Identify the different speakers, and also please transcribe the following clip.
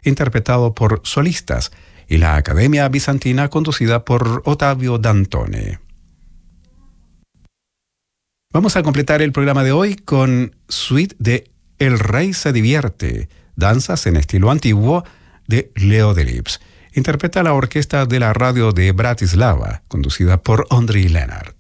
Speaker 1: interpretado por solistas, y la Academia Bizantina, conducida por Ottavio Dantone. Vamos a completar el programa de hoy con Suite de El Rey se divierte, danzas en estilo antiguo de Leo Delibes. Interpreta la orquesta de la radio de Bratislava, conducida por Ondřej Lenart.